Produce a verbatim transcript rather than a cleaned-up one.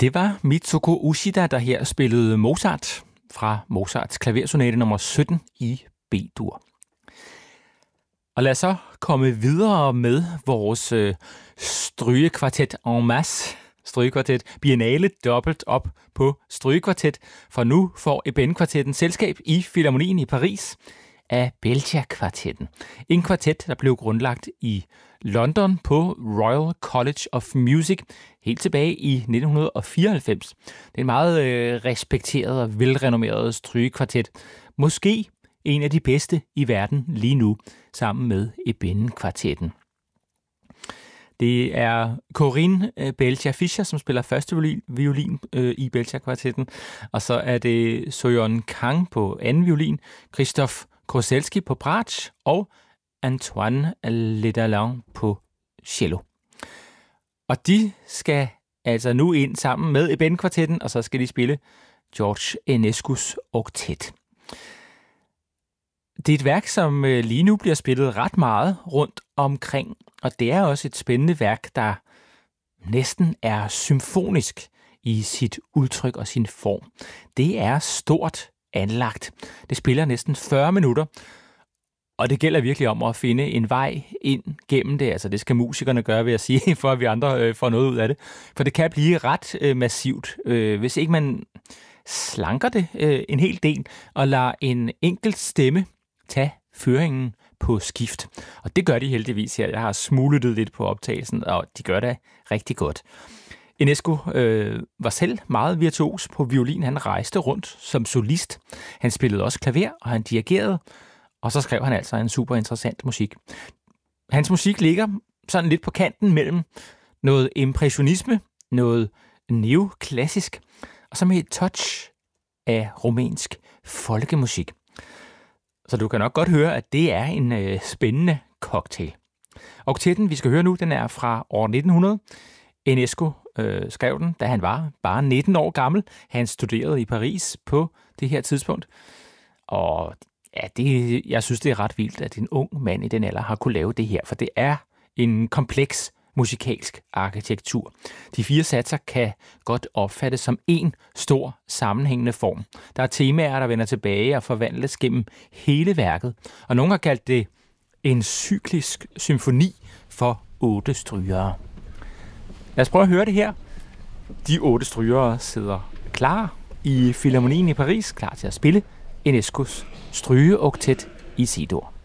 Det var Mitsuko Uchida, der her spillede Mozart fra Mozarts klaversonate nummer sytten i B-dur. Og lad os så komme videre med vores øh, strygekvartet en masse. Strygekvartet Biennale dobbelt op på strygekvartet, for nu får Eben-kvartetten selskab i Filharmonien i Paris af Belcher-kvartetten. En kvartet, der blev grundlagt i London på Royal College of Music helt tilbage i nitten fireoghalvfems. Det er en meget øh, respekteret og velrenommeret strygekvartet. Måske en af de bedste i verden lige nu, sammen med Eben-kvartetten. Det er Corinne Belcher-Fischer, som spiller første violin, violin øh, i Belcher-kvartetten, og så er det Soyeon Kang på anden violin, Christoph Koselski på bratsch og Antoine Ledalon på cello. Og de skal altså nu ind sammen med Eben-kvartetten, og så skal de spille George Enescus oktet. Det er et værk, som lige nu bliver spillet ret meget rundt omkring, og det er også et spændende værk, der næsten er symfonisk i sit udtryk og sin form. Det er stort anlagt. Det spiller næsten fyrre minutter, og det gælder virkelig om at finde en vej ind gennem det. Altså det skal musikerne gøre, vil jeg sige, for at vi andre øh, får noget ud af det. For det kan blive ret øh, massivt, øh, hvis ikke man slanker det øh, en hel del og lader en enkelt stemme tage føringen på skift. Og det gør de heldigvis her. Jeg har smuglet lidt på optagelsen, og de gør det rigtig godt. Enescu øh, var selv meget virtuos på violin. Han rejste rundt som solist. Han spillede også klaver, og han dirigerede, og så skrev han altså en super interessant musik. Hans musik ligger sådan lidt på kanten mellem noget impressionisme, noget neoklassisk, og så med et touch af rumænsk folkemusik. Så du kan nok godt høre, at det er en øh, spændende cocktail. Oktetten, vi skal høre nu, den er fra år nitten hundrede. Enescu øh, skrev den, da han var bare nitten år gammel. Han studerede i Paris på det her tidspunkt. Og ja, det, jeg synes, det er ret vildt, at en ung mand i den alder har kunne lave det her, for det er en kompleks musikalsk arkitektur. De fire satser kan godt opfattes som en stor sammenhængende form. Der er temaer, der vender tilbage og forvandles gennem hele værket, og nogen har kaldt det en cyklisk symfoni for otte strygere. Lad os prøve at høre det her. De otte strygere sidder klar i Filharmonien i Paris, klar til at spille Enescus strygeoktet i C-dur.